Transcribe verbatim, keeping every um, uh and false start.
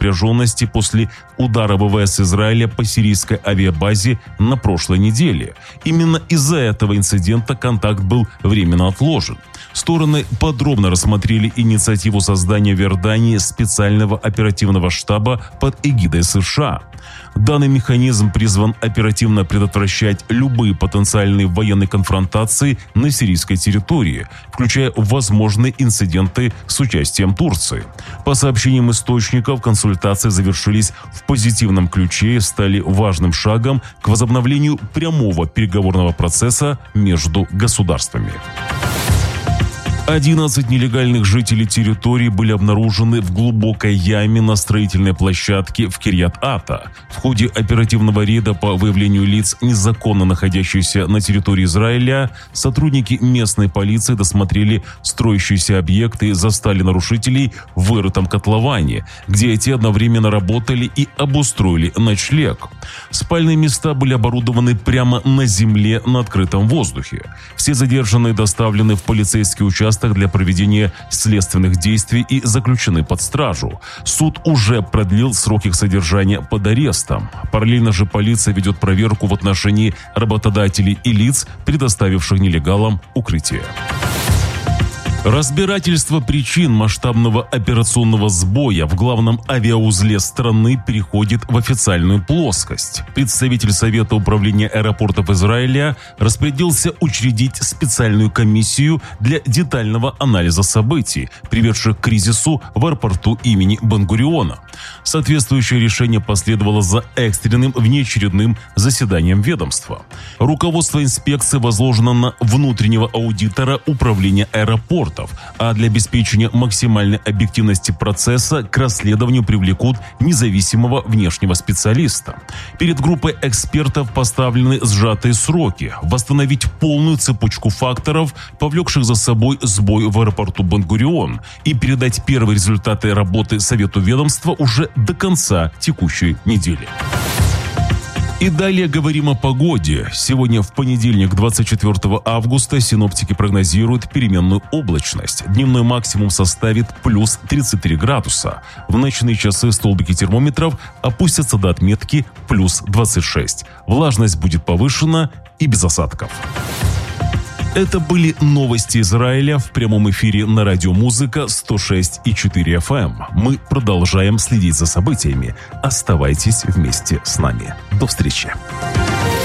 напряженности после удара ВВС Израиля по сирийской авиабазе на прошлой неделе. Именно из-за этого инцидента контакт был временно отложен. Стороны подробно рассмотрели инициативу создания в Иордании специального оперативного штаба под эгидой США. Данный механизм призван оперативно предотвращать любые потенциальные военные конфронтации на сирийской территории, включая возможные инциденты с участием Турции. По сообщениям источников, консультации завершились в позитивном ключе и стали важным шагом к возобновлению прямого переговорного процесса между государствами. одиннадцать нелегальных жителей территории были обнаружены в глубокой яме на строительной площадке в Кирьят-Ата. В ходе оперативного рейда по выявлению лиц, незаконно находящихся на территории Израиля, сотрудники местной полиции досмотрели строящиеся объекты и застали нарушителей в вырытом котловане, где эти одновременно работали и обустроили ночлег. Спальные места были оборудованы прямо на земле на открытом воздухе. Все задержанные доставлены в полицейский участок для проведения следственных действий и заключены под стражу. Суд уже продлил срок их содержания под арестом. Параллельно же полиция ведет проверку в отношении работодателей и лиц, предоставивших нелегалам укрытие. Разбирательство причин масштабного операционного сбоя в главном авиаузле страны переходит в официальную плоскость. Представитель Совета управления аэропортов Израиля распорядился учредить специальную комиссию для детального анализа событий, приведших к кризису в аэропорту имени Бен-Гуриона. Соответствующее решение последовало за экстренным внеочередным заседанием ведомства. Руководство инспекции возложено на внутреннего аудитора управления аэропортов, а для обеспечения максимальной объективности процесса к расследованию привлекут независимого внешнего специалиста. Перед группой экспертов поставлены сжатые сроки – восстановить полную цепочку факторов, повлекших за собой сбой в аэропорту Бен-Гурион, и передать первые результаты работы Совету ведомства уже до конца текущей недели. И далее говорим о погоде. Сегодня, в понедельник, двадцать четвёртого августа, синоптики прогнозируют переменную облачность. Дневной максимум составит плюс тридцать три градуса. В ночные часы столбики термометров опустятся до отметки плюс двадцать шесть. Влажность будет повышена и без осадков. Это были новости Израиля в прямом эфире на радио Музыка сто шесть и четыре эф эм. Мы продолжаем следить за событиями. Оставайтесь вместе с нами. До встречи.